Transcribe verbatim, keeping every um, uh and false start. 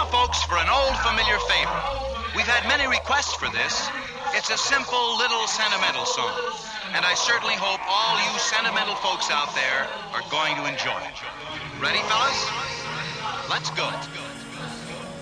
folks, for an old familiar favorite. We've had many requests for this. It's a simple little sentimental song, and I certainly hope all you sentimental folks out there are going to enjoy it. Ready, fellas? Let's go.